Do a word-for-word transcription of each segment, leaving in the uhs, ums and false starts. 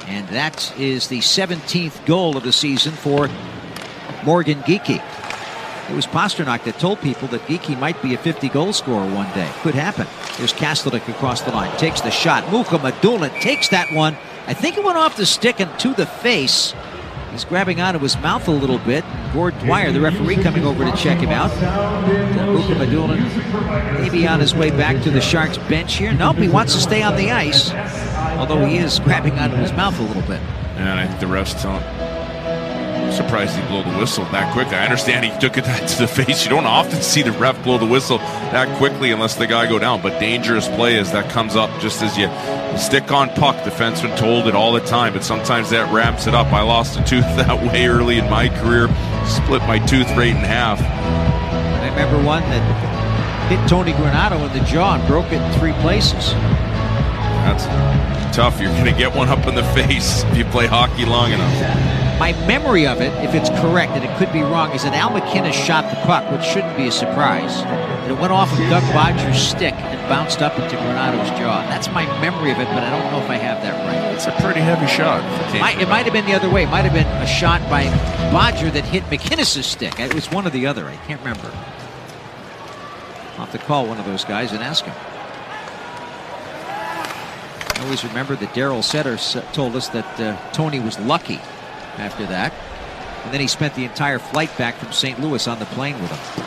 And that is the seventeenth goal of the season for Morgan Geekie. It was Pastrnak that told people that Geekie might be a fifty goal scorer one day. Could happen. Here's Kastelic across the line. Takes the shot. Mukhamadullin takes that one. I think it went off the stick and to the face. He's grabbing out of his mouth a little bit. Gord Dwyer, the referee, coming over to check him out. Mukhamadullin maybe on his way back to the Sharks bench here. Nope, he wants to stay on the ice. Although he is grabbing out of his mouth a little bit. And I think the ref's telling. I'm surprised he blew the whistle that quickly. I understand he took it to the face. You don't often see the ref blow the whistle that quickly unless the guy go down. But dangerous play as that comes up just as you stick on puck. Defenseman told it all the time, but sometimes that ramps it up. I lost a tooth that way early in my career. Split my tooth right in half. I remember one that hit Tony Granato in the jaw and broke it in three places. That's tough. You're going to get one up in the face if you play hockey long enough. My memory of it, if it's correct, and it could be wrong, is that Al MacInnis shot the puck, which shouldn't be a surprise. And it went off of Doug Bodger's stick and bounced up into Granato's jaw. That's my memory of it, but I don't know if I have that right. It's a pretty heavy shot. It might, it might have been the other way. It might have been a shot by Bodger that hit MacInnis's stick. It was one or the other. I can't remember. I'll have to call one of those guys and ask him. I always remember that Daryl Sutter told us that uh, Tony was lucky after that. And then he spent the entire flight back from Saint Louis on the plane with him.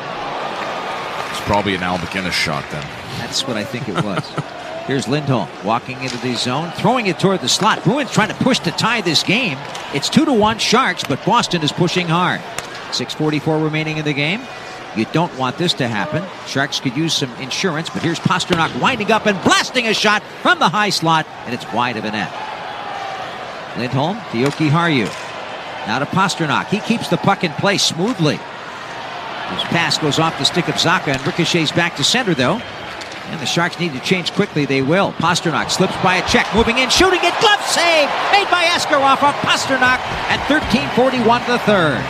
It's probably an Al MacInnis shot then. That's what I think it was. Here's Lindholm walking into the zone, throwing it toward the slot. Bruins trying to push to tie this game. It's two to one Sharks, but Boston is pushing hard. six forty-four remaining in the game. You don't want this to happen. Sharks could use some insurance, but here's Pastrnak winding up and blasting a shot from the high slot, and it's wide of a net. Lindholm to Jokiharju. Now to Pastrnak. He keeps the puck in place smoothly. His pass goes off the stick of Zacha and ricochets back to center, though. And the Sharks need to change quickly. They will. Pastrnak slips by a check, moving in, shooting it. Glove save made by Askarov off Pastrnak at thirteen forty-one to the third.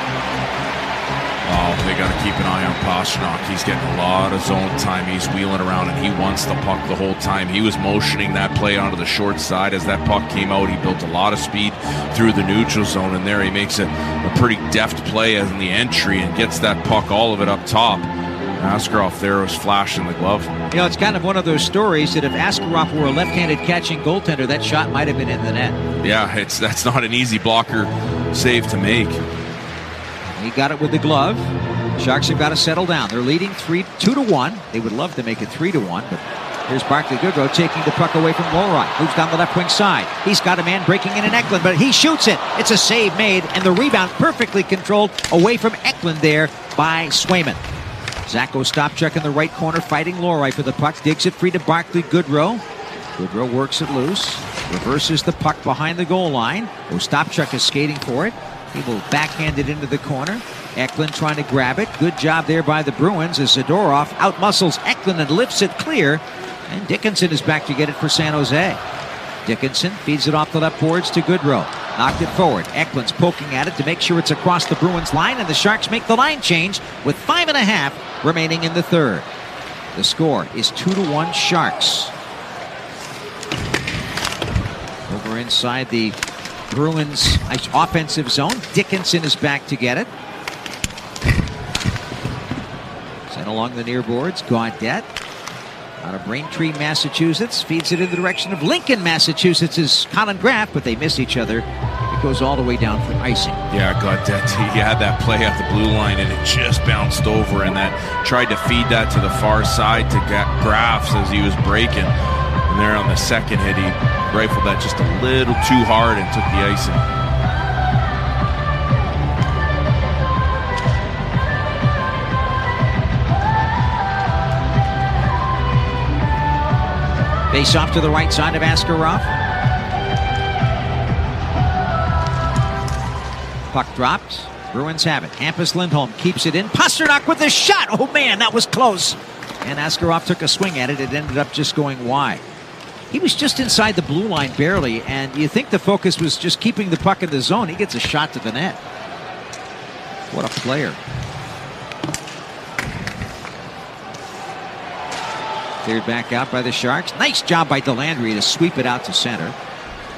Oh, they got to keep an eye on Pastrnak. He's getting a lot of zone time. He's wheeling around, and he wants the puck the whole time. He was motioning that play onto the short side. As that puck came out, he built a lot of speed through the neutral zone, and there he makes a, a pretty deft play as in the entry and gets that puck, all of it up top. Askarov there was flashing the glove. You know, it's kind of one of those stories that if Askarov were a left-handed catching goaltender, that shot might have been in the net. Yeah, it's that's not an easy blocker save to make. He got it with the glove. Sharks have got to settle down. They're leading three, two to one. They would love to make it three to one, but here's Barclay Goodrow taking the puck away from Lowry. Moves down the left wing side. He's got a man breaking in an Eklund, but he shoots it. It's a save made, and the rebound perfectly controlled away from Eklund there by Swayman. Zacho stop check in the right corner, fighting Lowry for the puck. Digs it free to Barclay Goodrow. Goodrow works it loose. Reverses the puck behind the goal line. Ostapchuk is skating for it. He will backhand it into the corner. Eklund trying to grab it. Good job there by the Bruins as Zadorov outmuscles Eklund and lifts it clear. And Dickinson is back to get it for San Jose. Dickinson feeds it off the left boards to Goodrow. Knocked it forward. Eklund's poking at it to make sure it's across the Bruins line, and the Sharks make the line change with five and a half remaining in the third. The score is two to one Sharks. Over inside the Bruins offensive zone. Dickinson is back to get it. Sent along the near boards. Gaudette out of Braintree, Massachusetts. Feeds it in the direction of Lincoln, Massachusetts is Colin Graff, but they miss each other. It goes all the way down for icing. Yeah, Gaudette, he had that play off the blue line and it just bounced over, and that tried to feed that to the far side to Graff as he was breaking. And there on the second hit, he rifled that just a little too hard and took the icing. Face off to the right side of Askarov. Puck dropped. Bruins have it. Hampus Lindholm keeps it in. Pastrnak with the shot. Oh man, that was close. And Askarov took a swing at it. It ended up just going wide. He was just inside the blue line barely, and you think the focus was just keeping the puck in the zone. He gets a shot to the net. What a player. Cleared back out by the Sharks. Nice job by Delandry to sweep it out to center.